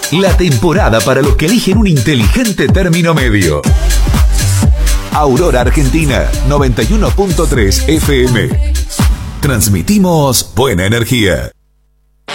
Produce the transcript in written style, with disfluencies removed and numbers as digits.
La temporada para los que eligen un inteligente término medio. Aurora Argentina, 91.3 FM. Transmitimos buena energía.